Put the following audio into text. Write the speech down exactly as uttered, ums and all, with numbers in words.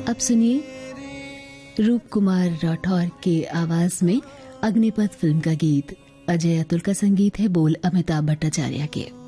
अब सुनिए रूप कुमार राठौर के आवाज में अग्निपथ फिल्म का गीत। अजय अतुल का संगीत है, बोल अमिताभ भट्टाचार्य के।